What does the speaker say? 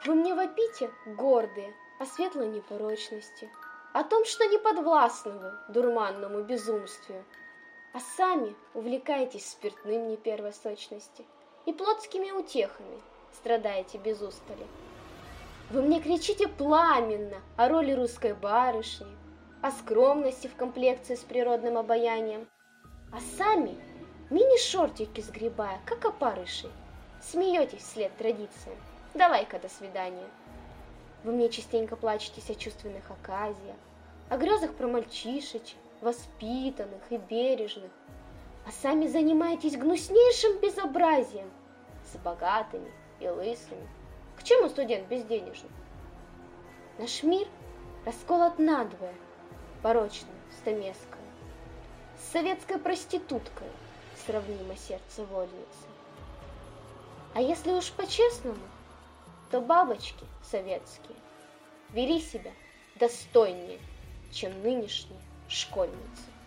Вы мне вопите, гордые, о светлой непорочности, о том, что не подвластны вы дурманному безумствию, а сами увлекаетесь спиртным не первой сочности и плотскими утехами страдаете без устали. Вы мне кричите пламенно о роли русской барышни, о скромности в комплекции с природным обаянием, а сами, мини-шортики сгребая, как опарыши, смеетесь вслед традициям. Давай-ка до свидания. Вы мне частенько плачетесь о чувственных оказиях, о грезах про мальчишечек, воспитанных и бережных, а сами занимаетесь гнуснейшим безобразием с богатыми и лысыми. К чему студент безденежный? Наш мир расколот надвое, порочное стамеское, с советской проституткой сравнимо сердце вольницы. А если уж по-честному, то бабочки советские вели себя достойнее, чем нынешние школьницы.